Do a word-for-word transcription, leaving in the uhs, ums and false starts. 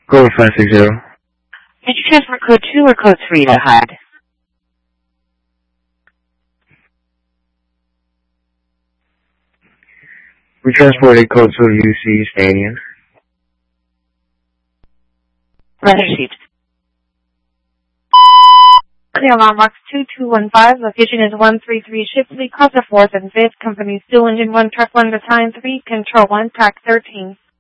Go with five six zero. Did you transfer code two or code three to H U D? We transported code two to U C Stadium. Message received. The alarm marks two two one five. Location is one three three Shipley, across the fourth and fifth. Company still engine one, truck one, battalion three, control one, track thirteen.